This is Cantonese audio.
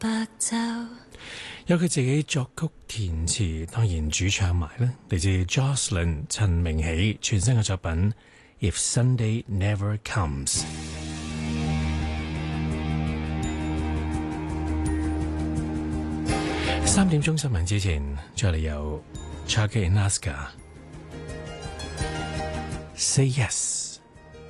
白晝。 有佢自己作曲填詞，當然主唱埋啦，嚟自 Jocelyn 陳明喜全新嘅作品《If Sunday Never Comes》。3點鐘新聞之前，再嚟有 Chaka and Aska Say Yes。